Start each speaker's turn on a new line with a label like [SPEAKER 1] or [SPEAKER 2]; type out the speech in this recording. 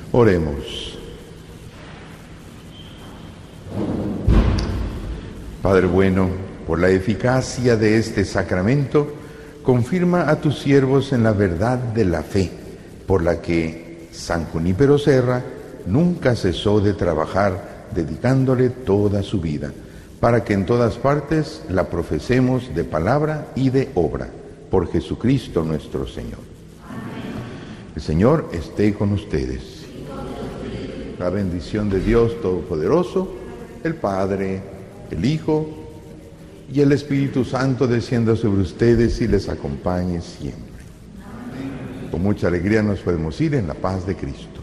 [SPEAKER 1] Oremos. Padre bueno, por la eficacia de este sacramento, confirma a tus siervos en la verdad de la fe, por la que San Junípero Serra nunca cesó de trabajar, dedicándole toda su vida, para que en todas partes la profesemos de palabra y de obra, por Jesucristo nuestro Señor. Amén. El Señor esté con ustedes. La bendición de Dios Todopoderoso, el Padre, el Hijo y el Espíritu Santo descienda sobre ustedes y les acompañe siempre. Amén. Con mucha alegría nos podemos ir en la paz de Cristo.